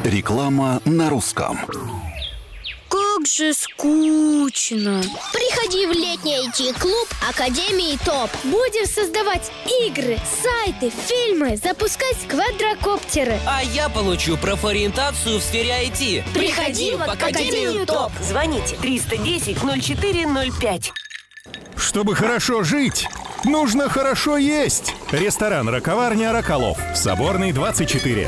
Реклама на русском. Как же скучно. Приходи в летний IT-клуб Академии ТОП. Будем создавать игры, сайты, фильмы, запускать квадрокоптеры. А я получу профориентацию в сфере IT. Приходи в Академию ТОП. Звоните 310-0405. Чтобы хорошо жить, нужно хорошо есть. Ресторан «Раковарня Роколов» в Соборной, 24.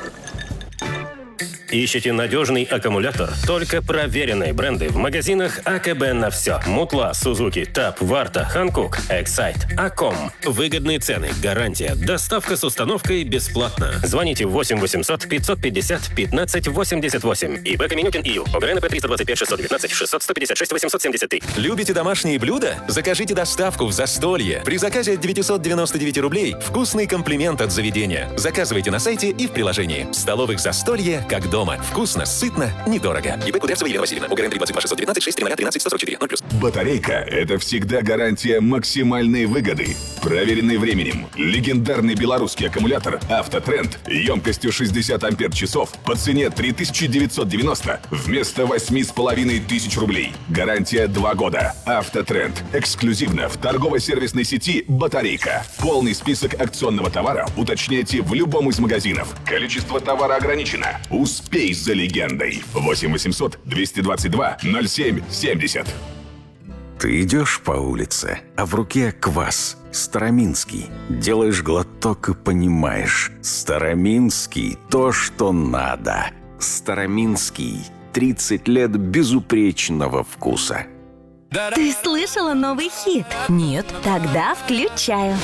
Ищите надежный аккумулятор? Только проверенные бренды в магазинах АКБ на все. Мутла, Сузуки, ТАП, Варта, Ханкук, Эксайт, Аком. Выгодные цены, гарантия, доставка с установкой бесплатно. Звоните 8 800 550 15 88. ИП Каменюкин ИЮ. ОГРНП 325 619 600 156 873. Любите домашние блюда? Закажите доставку в Застолье. При заказе от 999 рублей вкусный комплимент от заведения. Заказывайте на сайте и в приложении. В столовых Застолье как дома. Вкусно, сытно, недорого. ИП Кудрявцева Елена Васильевна. ОГРН 322 619 6 13 144 0+. Батарейка – это всегда гарантия максимальной выгоды. Проверенный временем. Легендарный белорусский аккумулятор «Автотренд» емкостью 60 ампер-часов по цене 3990 вместо 8500 рублей. Гарантия 2 года. «Автотренд» эксклюзивно в торгово-сервисной сети «Батарейка». Полный список акционного товара уточняйте в любом из магазинов. Количество товара ограничено. Успей за легендой. 8 800 222 07 70. Ты идешь по улице, а в руке квас. Староминский. Делаешь глоток и понимаешь. Староминский – то, что надо. Староминский. 30 лет безупречного вкуса. Ты слышала новый хит? Нет? Тогда включаю.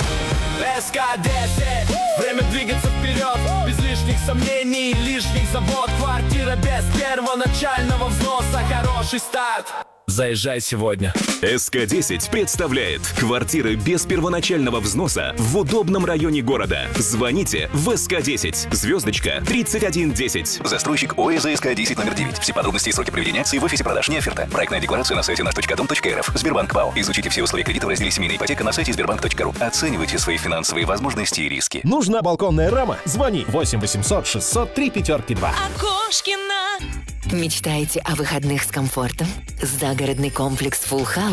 СК-10. Время двигаться вперед. Без лишних сомнений, лишних забот. Квартира без первоначального взноса. Хороший старт. Заезжай сегодня. СК-10 представляет квартиры без первоначального взноса в удобном районе города. Звоните в СК-10. Звездочка 3110. Застройщик ОСЗ-СК-10 номер 9. Все подробности и сроки проведения акции в офисе продаж не оферта. Проектная декларация на сайте наш.дом.рф. Сбербанк ПАО. Изучите все условия кредита в разделе «Семейная ипотека» на сайте sberbank.ru. Оценивайте свои финансовые возможности и риски. Нужна балконная рама? Звони 8 800 600 352. Окошкина. Мечтаете о выходных с комфортом? Загородный комплекс Full House